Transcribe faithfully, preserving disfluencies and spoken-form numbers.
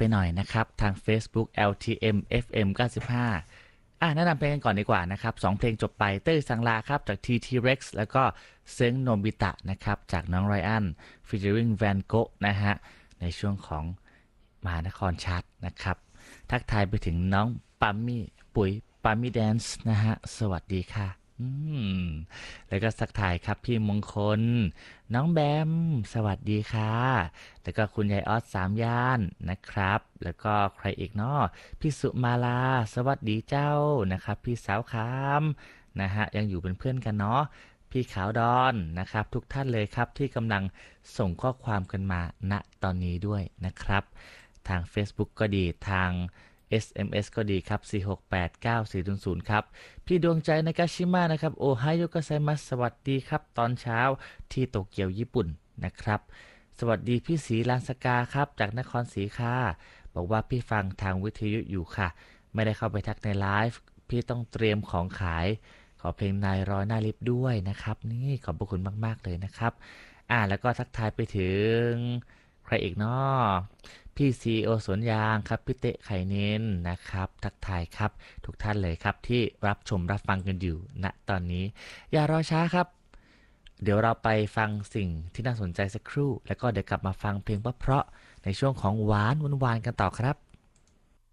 หน่อยนะครับทาง Facebook แอล ที เอ็ม เอฟ เอ็ม เก้าสิบห้าอ่ะแนะนำเพลงกันก่อนดีกว่านะครับสองเพลงจบไปเต้ยสังลาครับจาก ที ที Rex แล้วก็เซิงโนบิตะนะครับจากน้องไรอัน featuring Van Gogh นะฮะในช่วงของมหานครชัดนะครับทักทายไปถึงน้องปัมมี่ปุ๋ยปัมมี่แดนซ์นะฮะสวัสดีค่ะอืมแล้วก็สักทายครับพี่มงคลน้องแบมสวัสดีค่ะแล้วก็คุณยายออสสามย่านนะครับแล้วก็ใครอีกเนาะพี่สุมาลาสวัสดีเจ้านะครับพี่สาวคามนะฮะยังอยู่เป็นเพื่อนกันเนาะพี่ขาวดอนนะครับทุกท่านเลยครับที่กำลังส่งข้อความกันมาณตอนนี้ด้วยนะครับทาง Facebook ก็ดีทาง เอส เอ็ม เอส ก็ดีครับสี่ หก แปด เก้า สี่ ศูนย์ ศูนย์ครับพี่ดวงใจนากาชิมะนะครับโอไฮโอไกไซมัสสวัสดีครับตอนเช้าที่โตเกียวญี่ปุ่นนะครับสวัสดีพี่ศรีลานสกาครับจากนครศรีค่ะบอกว่าพี่ฟังทางวิทยุอยู่ค่ะไม่ได้เข้าไปทักในไลฟ์พี่ต้องเตรียมของขายขอเพลงนายร้อยหน้าลิฟต์ด้วยนะครับนี่ขอบพระคุณมากๆเลยนะครับอ่าแล้วก็ทักทายไปถึงใครอีกเนาะพี่ซีโอสวนยางครับพี่เตะไข่เน้นนะครับทักทายครับทุกท่านเลยครับที่รับชมรับฟังกันอยู่ณตอนนี้อย่ารอช้าครับเดี๋ยวเราไปฟังสิ่งที่น่าสนใจสักครู่แล้วก็เดี๋ยวกลับมาฟังเพลงเพราะๆในช่วงของหวานหวานๆกันต่อครับ